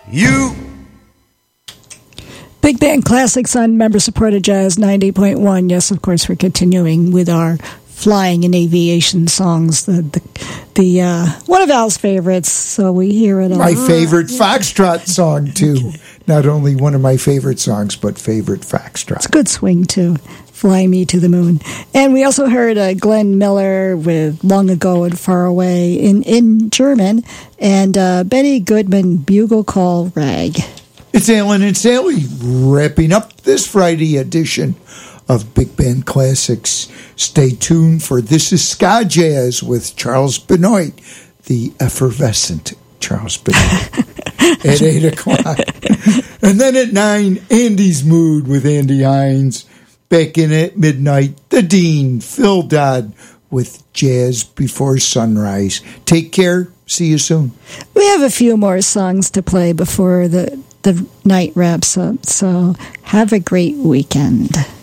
You. Big Band Classics on member-supported Jazz 90.1. Yes, of course, we're continuing with our flying and aviation songs. The one of Al's favorites, so we hear it a lot. My favorite Foxtrot song, too. Not only one of my favorite songs, but favorite Foxtrot. It's a good swing, too. Fly Me to the Moon. And we also heard Glenn Miller with Long Ago and Far Away in German, and Benny Goodman, Bugle Call Rag. It's Alan and Sally wrapping up this Friday edition of Big Band Classics. Stay tuned for This is Ska Jazz with Charles Benoit, the effervescent Charles Benoit, at 8 o'clock. And then at 9, Andy's Mood with Andy Hines. Back in at midnight, the Dean, Phil Dodd, with Jazz Before Sunrise. Take care. See you soon. We have a few more songs to play before the night wraps up, so have a great weekend.